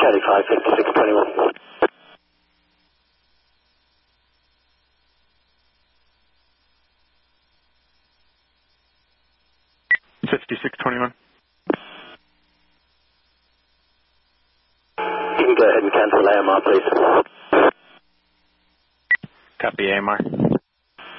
Charlie 5, 5621. 5621. You can go ahead and cancel AMR, please. Copy AMR.